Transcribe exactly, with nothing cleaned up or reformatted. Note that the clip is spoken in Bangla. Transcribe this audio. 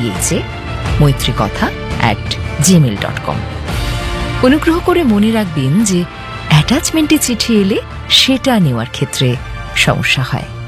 H A মৈত্রীকথা at Gmail dot com. অনুগ্রহ করে মনে রাখবেন যে অ্যাটাচমেন্টে চিঠি এলে সেটা নেওয়ার ক্ষেত্রে সমস্যা হয়।